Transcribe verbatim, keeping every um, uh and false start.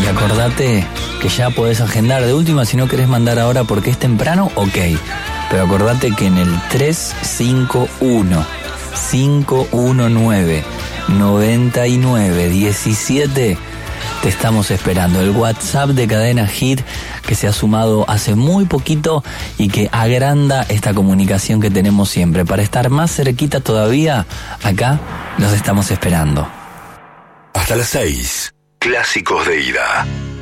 Y acordate que ya podés agendar. De última, si no querés mandar ahora porque es temprano, ok. Pero acordate que en el tres cinco uno, cinco uno nueve, nueve nueve uno siete te estamos esperando. El WhatsApp de Cadena Hit, que se ha sumado hace muy poquito y que agranda esta comunicación que tenemos siempre. Para estar más cerquita todavía, acá los estamos esperando. Hasta las seis. Clásicos de ida.